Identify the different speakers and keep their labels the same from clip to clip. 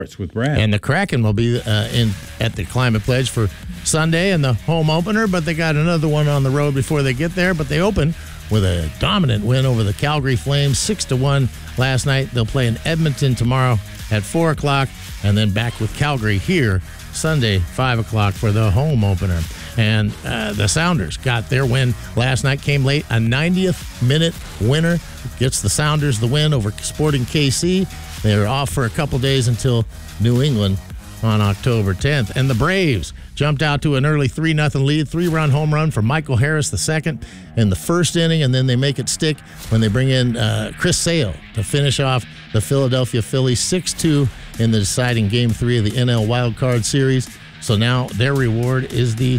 Speaker 1: It's with Brad.
Speaker 2: And the Kraken will be at the Climate Pledge for Sunday and the home opener, but they got another one on the road before they get there. But they open with a dominant win over the Calgary Flames, 6-1 last night. They'll play in Edmonton tomorrow at 4 o'clock, and then back with Calgary here Sunday, 5 o'clock for the home opener. And the Sounders got their win last night, came late. A 90th minute winner gets the Sounders the win over Sporting KC. They're off for a couple days until New England on October 10th. And the Braves jumped out to an early 3-0 lead, 3-run home run for Michael Harris II in the first inning, and then they make it stick when they bring in Chris Sale to finish off the Philadelphia Phillies 6-2 in the deciding Game 3 of the NL Wild Card Series. So now their reward is the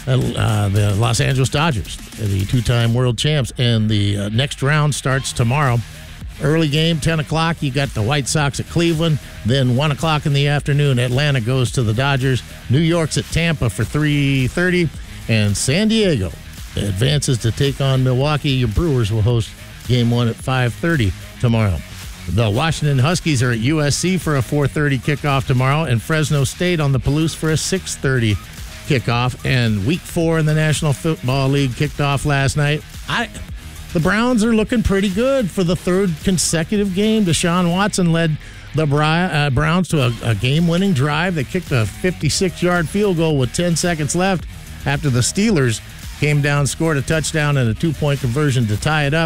Speaker 2: Los Angeles Dodgers, the two-time world champs, and the next round starts tomorrow. Early game, 10 o'clock, you got the White Sox at Cleveland. Then 1 o'clock in the afternoon, Atlanta goes to the Dodgers. New York's at Tampa for 3:30. And San Diego advances to take on Milwaukee. Your Brewers will host Game 1 at 5:30 tomorrow. The Washington Huskies are at USC for a 4:30 kickoff tomorrow. And Fresno State on the Palouse for a 6:30 kickoff. And Week 4 in the National Football League kicked off last night. The Browns are looking pretty good for the third consecutive game. Deshaun Watson led the Browns to a game-winning drive. They kicked a 56-yard field goal with 10 seconds left after the Steelers came down, scored a touchdown, and a two-point conversion to tie it up.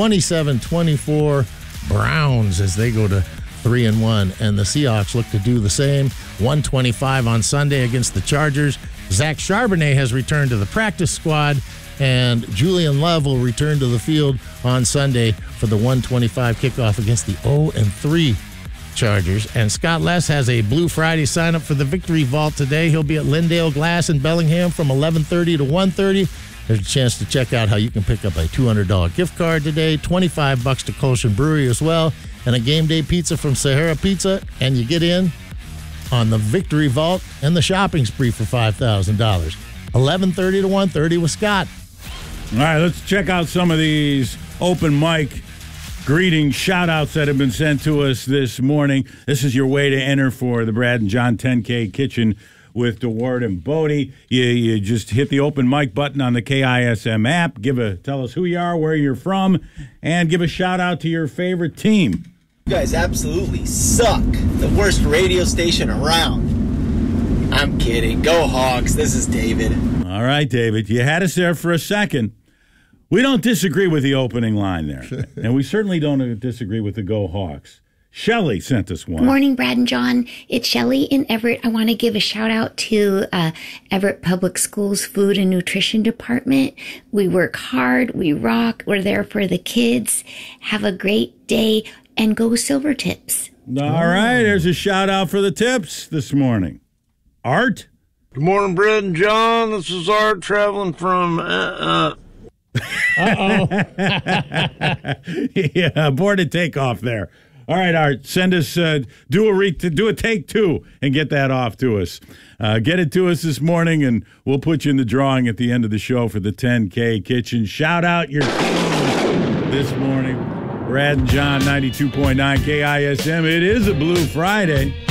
Speaker 2: 27-24 Browns as they go to 3-1. And the Seahawks look to do the same. 125 on Sunday against the Chargers. Zach Charbonnet has returned to the practice squad, and Julian Love will return to the field on Sunday for the 125 kickoff against the 0-3 Chargers. And Scott Less has a Blue Friday sign-up for the Victory Vault today. He'll be at Lindale Glass in Bellingham from 11:30 to 1:30. There's a chance to check out how you can pick up a $200 gift card today, $25 to Colshan Brewery as well, and a game day pizza from Sahara Pizza. And you get in on the Victory Vault and the shopping spree for $5,000. 11:30 to 1:30 with Scott.
Speaker 1: All right, let's check out some of these open mic greeting shout-outs that have been sent to us this morning. This is your way to enter for the Brad and John 10K Kitchen with DeWard and Bodie. You just hit the open mic button on the KISM app. Tell us who you are, where you're from, and give a shout-out to your favorite team.
Speaker 3: You guys absolutely suck. The worst radio station around. I'm kidding. Go Hawks. This is David.
Speaker 1: All right, David. You had us there for a second. We don't disagree with the opening line there. And we certainly don't disagree with the Go Hawks. Shelley sent us one.
Speaker 4: Good morning, Brad and John. It's Shelley in Everett. I want to give a shout out to Everett Public Schools Food and Nutrition Department. We work hard. We rock. We're there for the kids. Have a great day and go Silver Tips.
Speaker 1: All right. There's a shout out for the tips this morning. Art?
Speaker 5: Good morning, Brad and John. This is Art traveling from
Speaker 1: Yeah, aborted takeoff there. All right, Art, send us, do a take two and get that off to us. Get it to us this morning, and we'll put you in the drawing at the end of the show for the 10K Kitchen. Shout out your team this morning. Brad and John, 92.9 KISM. It is a Blue Friday.